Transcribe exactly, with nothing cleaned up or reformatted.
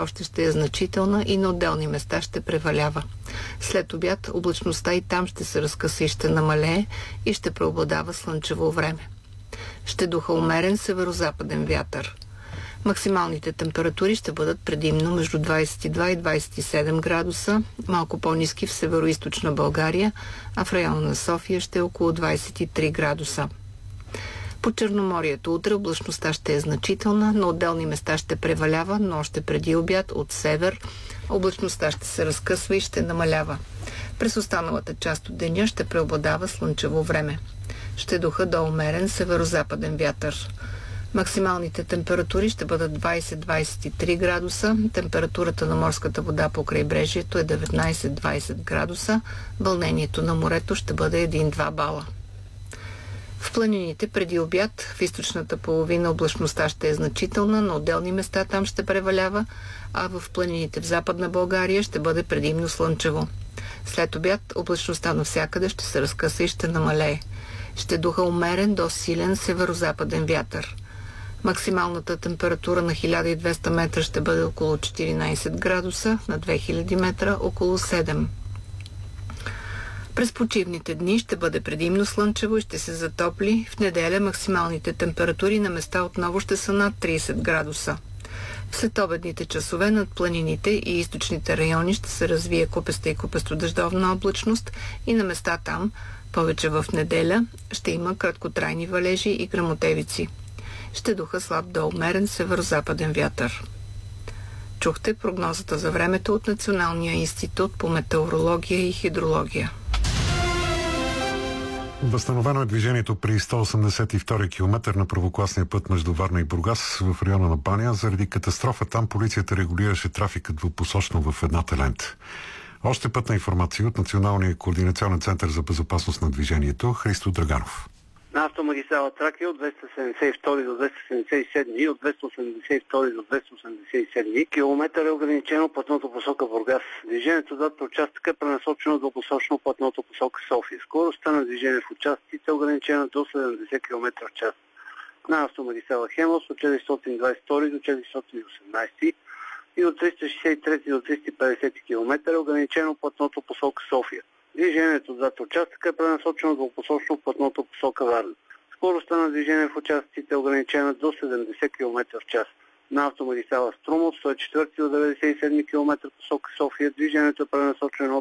още ще е значителна и на отделни места ще превалява. След обяд облачността и там ще се разкъса и ще намалее и ще преобладава слънчево време. Ще духа умерен северо-западен вятър. Максималните температури ще бъдат предимно между двадесет и два и двадесет и седем градуса, малко по-ниски в северо-источна България, а в района на София ще е около двадесет и три градуса. По Черноморието утре облачността ще е значителна, на отделни места ще превалява, но още преди обяд от север облачността ще се разкъсва и ще намалява. През останалата част от деня ще преобладава слънчево време. Ще духа до умерен северо-западен вятър. Максималните температури ще бъдат двадесет до двадесет и три градуса, температурата на морската вода по крайбрежието е деветнадесет до двадесет градуса, вълнението на морето ще бъде един до два бала. В планините преди обяд в източната половина облачността ще е значителна, на отделни места там ще превалява, а в планините в Западна България ще бъде предимно слънчево. След обяд облачността навсякъде ще се разкъса и ще намалее. Ще духа умерен до силен северо-западен вятър. Максималната температура на хиляда и двеста метра ще бъде около четиринадесет градуса, на две хиляди метра около седем. През почивните дни ще бъде предимно слънчево и ще се затопли. В неделя максималните температури на места отново ще са над тридесет градуса. В следобедните часове над планините и източните райони ще се развие купеста и купесто-дъждовна облачност и на места там, повече в неделя, ще има краткотрайни валежи и гръмотевици. Ще духа слаб до умерен северо-западен вятър. Чухте прогнозата за времето от Националния институт по метеорология и хидрология. Възстановено е движението при сто осемдесет и втори километър на първокласния път между Варна и Бургас в района на Баня. Заради катастрофа там полицията регулираше трафика двупосочно в едната лента. Още пътна информация от Националния координационен център за безопасност на движението. Христо Драганов. На автомагистрала Тракия от двеста седемдесет и втори до двеста седемдесет и седми и от двеста осемдесет и втори до двеста осемдесет и седми километър е ограничено пътното посока Бургас. Движението зад участъка е пренасочено двупосочно пътното посока София. Скоростта на движение в участъците е ограничена до седемдесет километра в час. На автомагистрала Хемос от четиристотин двадесет и втори до четиристотин и осемнадесети и от триста шестдесет и трети до триста и петдесети километър е ограничено пътното посока София. Движението зад участъка е пренасочено двупосочно пътното посока Варна. Скоростта на движение в участъците е ограничена до седемдесет километра в час. На автомагистрала Струма от сто и четвърти до деветдесет и седми километър посока София движението е пренасочено